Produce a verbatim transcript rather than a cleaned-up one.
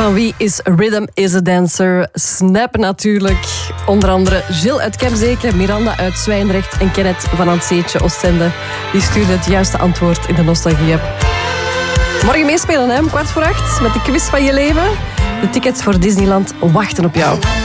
Van wie is Rhythm is a Dancer? Snap natuurlijk. Onder andere Gilles uit Kemzeke, Miranda uit Zwijndrecht en Kenneth van Antseetje Oostende. Die stuurde het juiste antwoord in de Nostalgie-app. Morgen meespelen, hè, om kwart voor acht met de quiz van je leven. De tickets voor Disneyland wachten op jou.